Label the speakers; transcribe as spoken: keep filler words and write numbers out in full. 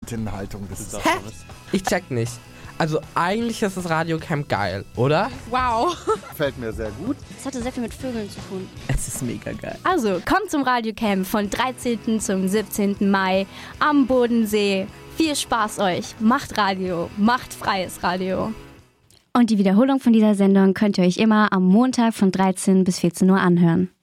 Speaker 1: Studentinnenhaltung. Das ist
Speaker 2: Hä? Ich check nicht. Also eigentlich ist das Radiocamp geil, oder?
Speaker 3: Wow.
Speaker 1: Gefällt mir sehr gut.
Speaker 4: Es hatte sehr viel mit Vögeln zu tun.
Speaker 2: Es ist mega geil.
Speaker 5: Also, kommt zum Radiocamp von dreizehnten zum siebzehnten Mai am Bodensee. Viel Spaß euch. Macht Radio. Macht freies Radio.
Speaker 4: Und die Wiederholung von dieser Sendung könnt ihr euch immer am Montag von dreizehn bis vierzehn Uhr anhören.